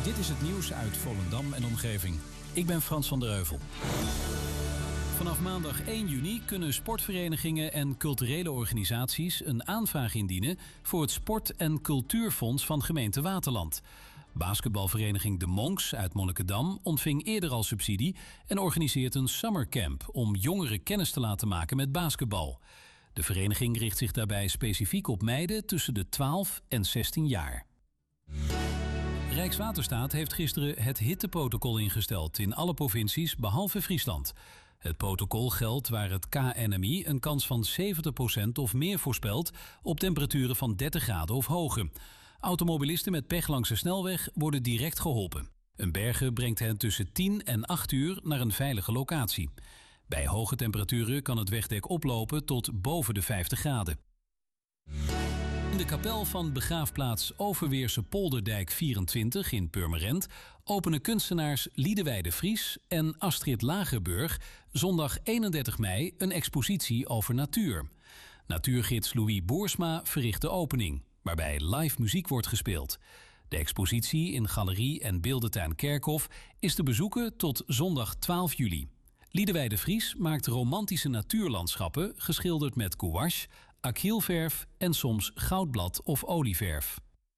Dit is het nieuws uit Volendam en omgeving. Ik ben Frans van der Heuvel. Vanaf maandag 1 juni kunnen sportverenigingen en culturele organisaties een aanvraag indienen voor het Sport- en Cultuurfonds van gemeente Waterland. Basketbalvereniging De Monks uit Monnikendam ontving eerder al subsidie en organiseert een summercamp om jongeren kennis te laten maken met basketbal. De vereniging richt zich daarbij specifiek op meiden tussen de 12 en 16 jaar. Rijkswaterstaat heeft gisteren het hitteprotocol ingesteld in alle provincies behalve Friesland. Het protocol geldt waar het KNMI een kans van 70% of meer voorspelt op temperaturen van 30 graden of hoger. Automobilisten met pech langs de snelweg worden direct geholpen. Een berger brengt hen tussen 10 en 8 uur naar een veilige locatie. Bij hoge temperaturen kan het wegdek oplopen tot boven de 50 graden. In de kapel van begraafplaats Overweerse Polderdijk 24 in Purmerend openen kunstenaars Liedewij de Vries en Astrid Lagerburg zondag 31 mei een expositie over natuur. Natuurgids Louis Boersma verricht de opening, waarbij live muziek wordt gespeeld. De expositie in Galerie en Beeldentuin Kerkhof is te bezoeken tot zondag 12 juli. Liedewij de Vries maakt romantische natuurlandschappen geschilderd met gouache, acrylverf en soms goudblad of olieverf.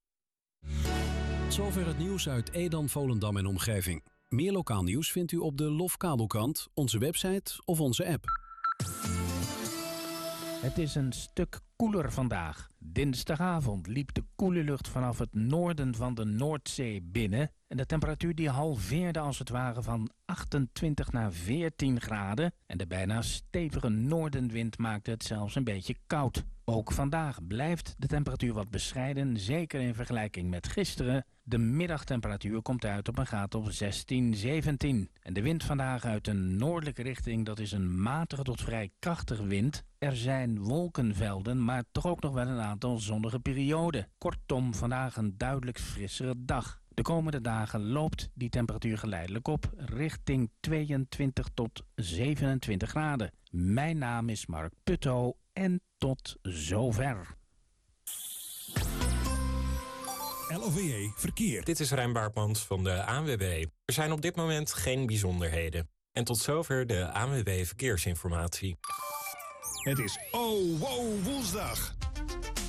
Zover het nieuws uit Edam, Volendam en omgeving. Meer lokaal nieuws vindt u op de Lofkabelkrant, onze website of onze app. Het is een stuk koeler vandaag. Dinsdagavond liep de koele lucht vanaf het noorden van de Noordzee binnen. En de temperatuur die halveerde als het ware van 28 naar 14 graden. En de bijna stevige noordenwind maakte het zelfs een beetje koud. Ook vandaag blijft de temperatuur wat bescheiden, zeker in vergelijking met gisteren. De middagtemperatuur komt uit op een graad of 16, 17. En de wind vandaag uit een noordelijke richting, dat is een matige tot vrij krachtige wind. Er zijn wolkenvelden, maar toch ook nog wel een aantal zonnige perioden. Kortom, vandaag een duidelijk frissere dag. De komende dagen loopt die temperatuur geleidelijk op richting 22 tot 27 graden. Mijn naam is Mark Putto en tot zover. LOVE Verkeer. Dit is Rijn Baartmans van de ANWB. Er zijn op dit moment geen bijzonderheden. En tot zover de ANWB Verkeersinformatie. Het is woensdag.